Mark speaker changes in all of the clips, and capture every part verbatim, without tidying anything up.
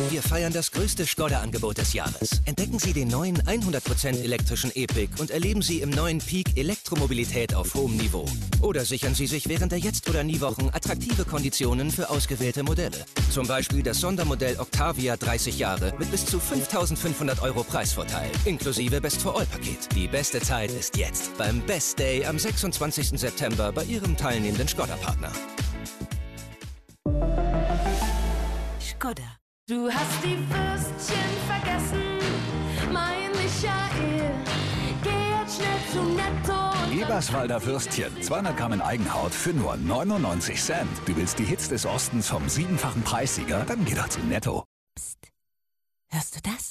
Speaker 1: Wir feiern das größte Skoda-Angebot des Jahres. Entdecken Sie den neuen hundert Prozent elektrischen E-Pick und erleben Sie im neuen Peak Elektromobilität auf hohem Niveau. Oder sichern Sie sich während der Jetzt- oder Nie-Wochen attraktive Konditionen für ausgewählte Modelle. Zum Beispiel das Sondermodell Octavia dreißig Jahre mit bis zu fünftausendfünfhundert Euro Preisvorteil, inklusive Best-for-All-Paket. Die beste Zeit ist jetzt beim Best Day am sechsundzwanzigsten September bei Ihrem teilnehmenden Skoda-Partner.
Speaker 2: Skoda. Du hast die Würstchen vergessen, mein Michael. Geh jetzt schnell zu Netto.
Speaker 3: Eberswalder Würstchen, zweihundert Gramm in Eigenhaut für nur neunundneunzig Cent. Du willst die Hits des Ostens vom siebenfachen Preissieger? Dann geh doch zu Netto.
Speaker 2: Psst. Hörst du das?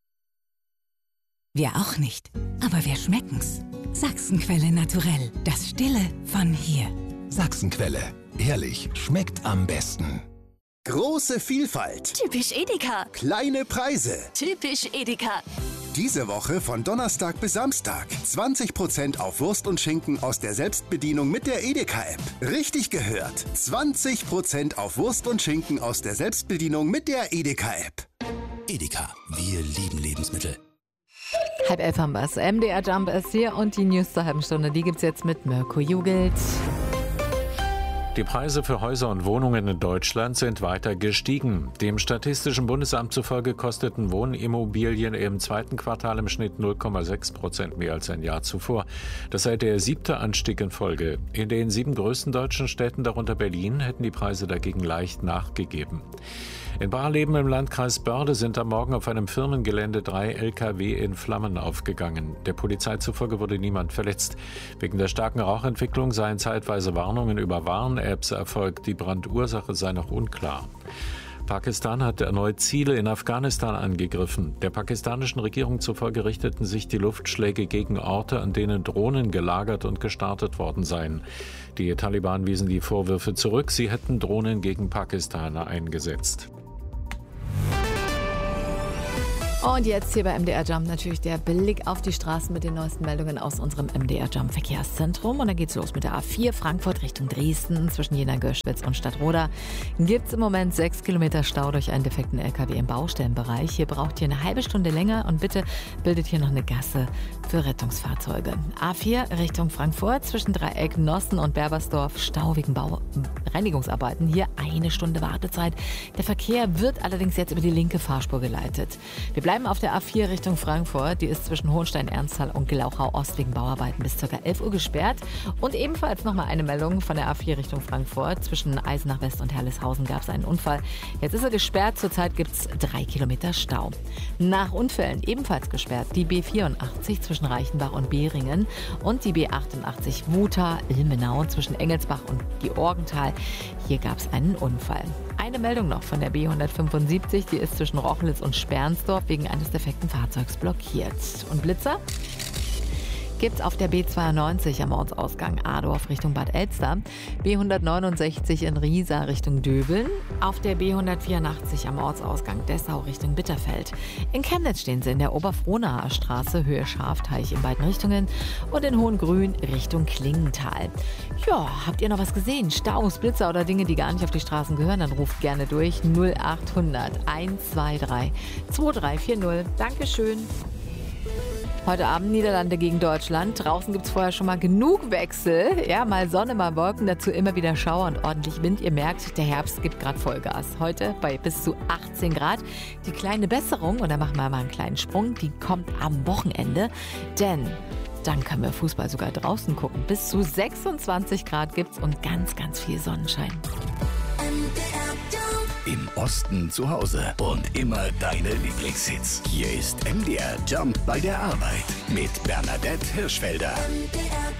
Speaker 2: Wir auch nicht, aber wir schmecken's. Sachsenquelle Naturell, das Stille von hier.
Speaker 4: Sachsenquelle, ehrlich, schmeckt am besten.
Speaker 5: Große Vielfalt.
Speaker 6: Typisch Edeka.
Speaker 5: Kleine Preise.
Speaker 6: Typisch Edeka.
Speaker 5: Diese Woche von Donnerstag bis Samstag. zwanzig Prozent auf Wurst und Schinken aus der Selbstbedienung mit der Edeka-App. Richtig gehört. zwanzig Prozent auf Wurst und Schinken aus der Selbstbedienung mit der Edeka-App.
Speaker 4: Edeka, wir lieben Lebensmittel.
Speaker 7: Halb elf haben wir's. M D R Jump ist hier und die News zur halben Stunde, die gibt's jetzt mit Mirko Jugelt.
Speaker 8: Die Preise für Häuser und Wohnungen in Deutschland sind weiter gestiegen. Dem Statistischen Bundesamt zufolge kosteten Wohnimmobilien im zweiten Quartal im Schnitt null Komma sechs Prozent mehr als ein Jahr zuvor. Das sei der siebte Anstieg in Folge. In den sieben größten deutschen Städten, darunter Berlin, hätten die Preise dagegen leicht nachgegeben. In Barleben im Landkreis Börde sind am Morgen auf einem Firmengelände drei L K W in Flammen aufgegangen. Der Polizei zufolge wurde niemand verletzt. Wegen der starken Rauchentwicklung seien zeitweise Warnungen über Warn-Apps erfolgt. Die Brandursache sei noch unklar. Pakistan hat erneut Ziele in Afghanistan angegriffen. Der pakistanischen Regierung zufolge richteten sich die Luftschläge gegen Orte, an denen Drohnen gelagert und gestartet worden seien. Die Taliban wiesen die Vorwürfe zurück, sie hätten Drohnen gegen Pakistaner eingesetzt.
Speaker 7: Und jetzt hier bei M D R Jump natürlich der Blick auf die Straßen mit den neuesten Meldungen aus unserem M D R Jump Verkehrszentrum. Und dann geht's los mit der A vier Frankfurt Richtung Dresden zwischen Jena, Görschwitz und Stadtroda. Gibt's im Moment sechs Kilometer Stau durch einen defekten L K W im Baustellenbereich. Hier braucht ihr eine halbe Stunde länger und bitte bildet hier noch eine Gasse für Rettungsfahrzeuge. A vier Richtung Frankfurt zwischen Dreieck, Nossen und Berbersdorf. Stau wegen Baureinigungsarbeiten. Hier eine Stunde Wartezeit. Der Verkehr wird allerdings jetzt über die linke Fahrspur geleitet. Wir bleiben auf der A vier Richtung Frankfurt. Die ist zwischen Hohenstein-Ernsthal und Glauchau-Ost wegen Bauarbeiten bis ca. elf Uhr gesperrt. Und ebenfalls nochmal eine Meldung von der A vier Richtung Frankfurt. Zwischen Eisenach West und Herleshausen gab es einen Unfall. Jetzt ist er gesperrt. Zurzeit gibt es drei Kilometer Stau. Nach Unfällen ebenfalls gesperrt die B vierundachtzig zwischen Reichenbach und Behringen und die B achtundachtzig Wuta-Ilmenau zwischen Engelsbach und Georgenthal. Hier gab es einen Unfall. Eine Meldung noch von der B hundertfünfundsiebzig, die ist zwischen Rochlitz und Spernsdorf wegen eines defekten Fahrzeugs blockiert. Und Blitzer gibt's auf der B zweiundneunzig am Ortsausgang Adorf Richtung Bad Elster, B hundertneunundsechzig in Riesa Richtung Döbeln, auf der B hundertvierundachtzig am Ortsausgang Dessau Richtung Bitterfeld. In Chemnitz stehen sie in der Oberfrohnaer Straße, Höhe Schafteich in beiden Richtungen und in Hohengrün Richtung Klingenthal. Ja, habt ihr noch was gesehen? Staus, Blitzer oder Dinge, die gar nicht auf die Straßen gehören? Dann ruft gerne durch null achthundert hundertzweiundzwanzig vierzig. Dankeschön. Heute Abend Niederlande gegen Deutschland. Draußen gibt es vorher schon mal genug Wechsel. Ja, mal Sonne, mal Wolken, dazu immer wieder Schauer und ordentlich Wind. Ihr merkt, der Herbst gibt gerade Vollgas. Heute bei bis zu achtzehn Grad. Die kleine Besserung, und da machen wir mal einen kleinen Sprung, die kommt am Wochenende. Denn dann können wir Fußball sogar draußen gucken. Bis zu sechsundzwanzig Grad gibt's und ganz, ganz viel Sonnenschein.
Speaker 3: Im Osten zu Hause und immer deine Lieblingshits. Hier ist M D R Jump bei der Arbeit mit Bernadette Hirschfelder.
Speaker 9: M D R